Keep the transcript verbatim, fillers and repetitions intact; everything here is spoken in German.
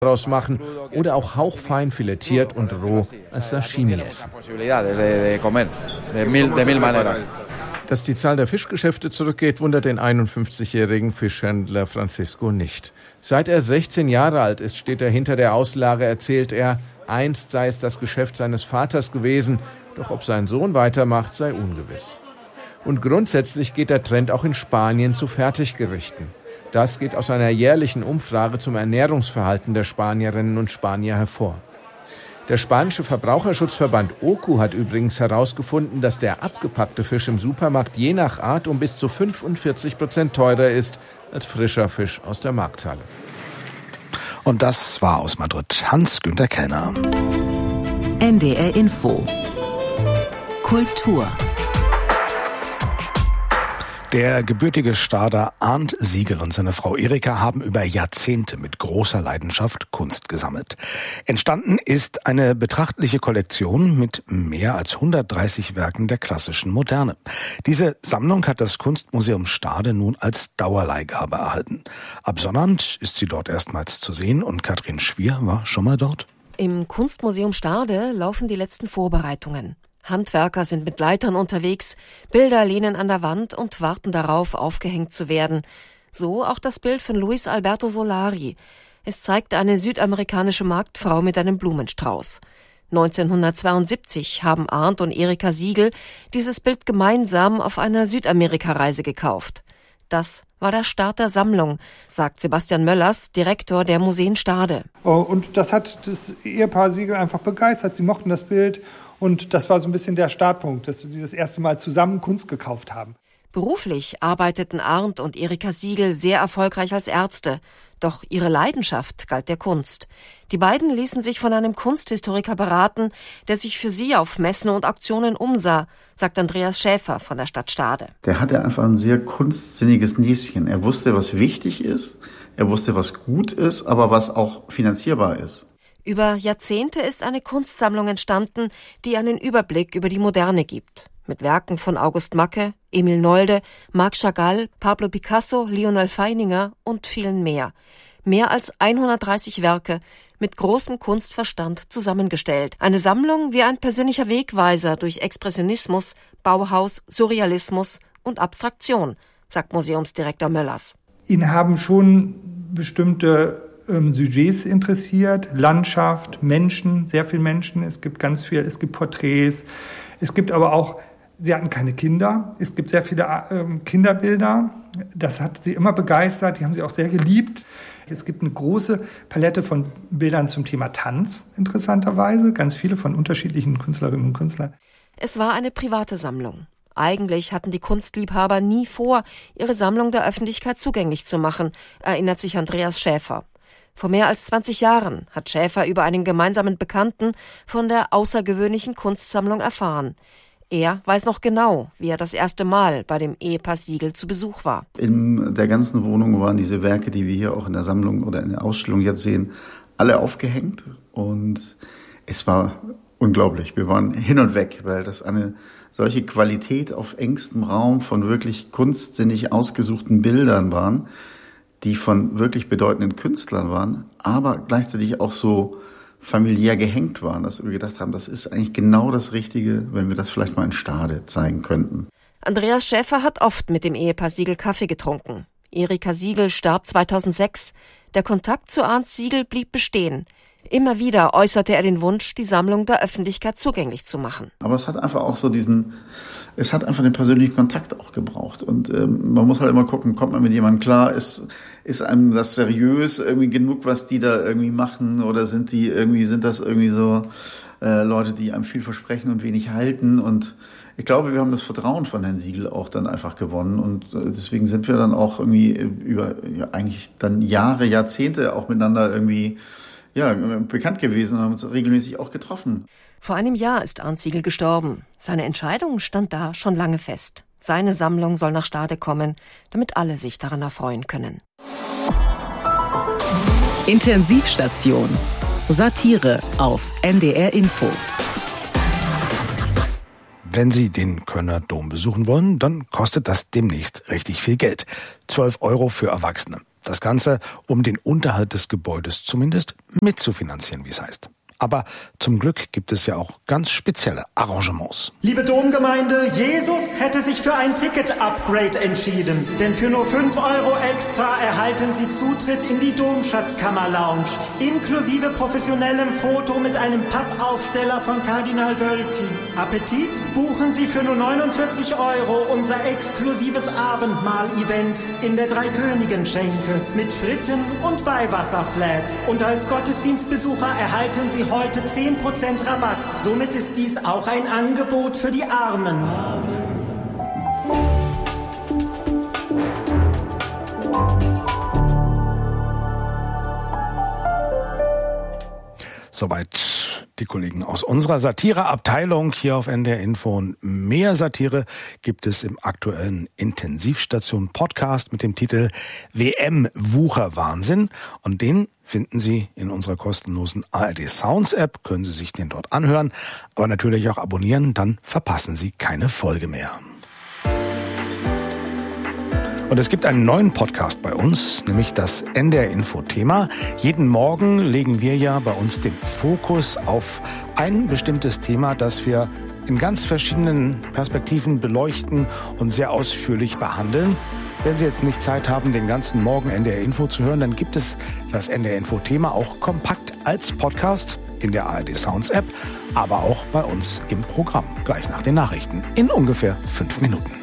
daraus machen oder auch hauchfein filetiert und roh als Sashimi essen. Dass die Zahl der Fischgeschäfte zurückgeht, wundert den einundfünfzigjährigen Fischhändler Francisco nicht. Seit er sechzehn Jahre alt ist, steht er hinter der Auslage, erzählt er. Einst sei es das Geschäft seines Vaters gewesen, doch ob sein Sohn weitermacht, sei ungewiss. Und grundsätzlich geht der Trend auch in Spanien zu Fertiggerichten. Das geht aus einer jährlichen Umfrage zum Ernährungsverhalten der Spanierinnen und Spanier hervor. Der spanische Verbraucherschutzverband O C U hat übrigens herausgefunden, dass der abgepackte Fisch im Supermarkt je nach Art um bis zu fünfundvierzig Prozent teurer ist als frischer Fisch aus der Markthalle. Und das war aus Madrid Hans-Günter Kellner. N D R Info. Kultur. Der gebürtige Stader Arndt Siegel und seine Frau Erika haben über Jahrzehnte mit großer Leidenschaft Kunst gesammelt. Entstanden ist eine betrachtliche Kollektion mit mehr als hundertdreißig Werken der klassischen Moderne. Diese Sammlung hat das Kunstmuseum Stade nun als Dauerleihgabe erhalten. Ab Sonnabend ist sie dort erstmals zu sehen und Katrin Schwier war schon mal dort. Im Kunstmuseum Stade laufen die letzten Vorbereitungen. Handwerker sind mit Leitern unterwegs, Bilder lehnen an der Wand und warten darauf, aufgehängt zu werden. So auch das Bild von Luis Alberto Solari. Es zeigt eine südamerikanische Marktfrau mit einem Blumenstrauß. neunzehnhundertzweiundsiebzig haben Arndt und Erika Siegel dieses Bild gemeinsam auf einer Südamerika-Reise gekauft. Das war der Start der Sammlung, sagt Sebastian Möllers, Direktor der Museen Stade. Oh, und das hat das Ehepaar Siegel einfach begeistert. Sie mochten das Bild. Und das war so ein bisschen der Startpunkt, dass sie das erste Mal zusammen Kunst gekauft haben. Beruflich arbeiteten Arndt und Erika Siegel sehr erfolgreich als Ärzte. Doch ihre Leidenschaft galt der Kunst. Die beiden ließen sich von einem Kunsthistoriker beraten, der sich für sie auf Messen und Auktionen umsah, sagt Andreas Schäfer von der Stadt Stade. Der hatte einfach ein sehr kunstsinniges Nieschen. Er wusste, was wichtig ist, er wusste, was gut ist, aber was auch finanzierbar ist. Über Jahrzehnte ist eine Kunstsammlung entstanden, die einen Überblick über die Moderne gibt. Mit Werken von August Macke, Emil Nolde, Marc Chagall, Pablo Picasso, Lionel Feininger und vielen mehr. Mehr als hundertdreißig Werke mit großem Kunstverstand zusammengestellt. Eine Sammlung wie ein persönlicher Wegweiser durch Expressionismus, Bauhaus, Surrealismus und Abstraktion, sagt Museumsdirektor Möllers. Ihn haben schon bestimmte ähm, Sujets interessiert, Landschaft, Menschen, sehr viele Menschen. Es gibt ganz viel, es gibt Porträts, es gibt aber auch, sie hatten keine Kinder, es gibt sehr viele ähm, Kinderbilder. Das hat sie immer begeistert, die haben sie auch sehr geliebt. Es gibt eine große Palette von Bildern zum Thema Tanz, interessanterweise. Ganz viele von unterschiedlichen Künstlerinnen und Künstlern. Es war eine private Sammlung. Eigentlich hatten die Kunstliebhaber nie vor, ihre Sammlung der Öffentlichkeit zugänglich zu machen, erinnert sich Andreas Schäfer. Vor mehr als zwanzig Jahren hat Schäfer über einen gemeinsamen Bekannten von der außergewöhnlichen Kunstsammlung erfahren. Er weiß noch genau, wie er das erste Mal bei dem Ehepaar Siegel zu Besuch war. In der ganzen Wohnung waren diese Werke, die wir hier auch in der Sammlung oder in der Ausstellung jetzt sehen, alle aufgehängt. Und es war unglaublich. Wir waren hin und weg, weil das eine solche Qualität auf engstem Raum von wirklich kunstsinnig ausgesuchten Bildern waren, die von wirklich bedeutenden Künstlern waren, aber gleichzeitig auch so familiär gehängt waren, dass wir gedacht haben, das ist eigentlich genau das Richtige, wenn wir das vielleicht mal in Stade zeigen könnten. Andreas Schäfer hat oft mit dem Ehepaar Siegel Kaffee getrunken. Erika Siegel starb zweitausendsechs. Der Kontakt zu Arndt Siegel blieb bestehen. Immer wieder äußerte er den Wunsch, die Sammlung der Öffentlichkeit zugänglich zu machen. Aber es hat einfach auch so diesen, es hat einfach den persönlichen Kontakt auch gebraucht. Und ähm, man muss halt immer gucken, kommt man mit jemandem klar, ist, ist einem das seriös irgendwie genug, was die da irgendwie machen? Oder sind die irgendwie, sind das irgendwie so äh, Leute, die einem viel versprechen und wenig halten? Und ich glaube, wir haben das Vertrauen von Herrn Siegel auch dann einfach gewonnen. Und äh, deswegen sind wir dann auch irgendwie über ja, eigentlich dann Jahre, Jahrzehnte auch miteinander irgendwie ja, bekannt gewesen und haben uns regelmäßig auch getroffen. Vor einem Jahr ist Arndt Siegel gestorben. Seine Entscheidung stand da schon lange fest. Seine Sammlung soll nach Stade kommen, damit alle sich daran erfreuen können. Intensivstation. Satire auf N D R Info. Wenn Sie den Kölner Dom besuchen wollen, dann kostet das demnächst richtig viel Geld. zwölf Euro für Erwachsene. Das Ganze, um den Unterhalt des Gebäudes zumindest mitzufinanzieren, wie es heißt. Aber zum Glück gibt es ja auch ganz spezielle Arrangements. Liebe Domgemeinde, Jesus hätte sich für ein Ticket-Upgrade entschieden. Denn für nur fünf Euro extra erhalten Sie Zutritt in die Domschatzkammer-Lounge. Inklusive professionellem Foto mit einem Pappaufsteller von Kardinal Wölki. Appetit? Buchen Sie für nur neunundvierzig Euro unser exklusives Abendmahl-Event in der Dreikönigen-Schenke mit Fritten und Weihwasserflat. Und als Gottesdienstbesucher erhalten Sie heute zehn Prozent Rabatt. Somit ist dies auch ein Angebot für die Armen. Soweit die Kollegen aus unserer Satireabteilung hier auf N D R Info. Und mehr Satire gibt es im aktuellen Intensivstation-Podcast mit dem Titel W M Wucherwahnsinn. Und den finden Sie in unserer kostenlosen A R D Sounds App. Können Sie sich den dort anhören, aber natürlich auch abonnieren, dann verpassen Sie keine Folge mehr. Und es gibt einen neuen Podcast bei uns, nämlich das N D R Info Thema. Jeden Morgen legen wir ja bei uns den Fokus auf ein bestimmtes Thema, das wir in ganz verschiedenen Perspektiven beleuchten und sehr ausführlich behandeln. Wenn Sie jetzt nicht Zeit haben, den ganzen Morgen N D R Info zu hören, dann gibt es das N D R Info Thema auch kompakt als Podcast in der A R D Sounds App, aber auch bei uns im Programm, gleich nach den Nachrichten in ungefähr fünf Minuten.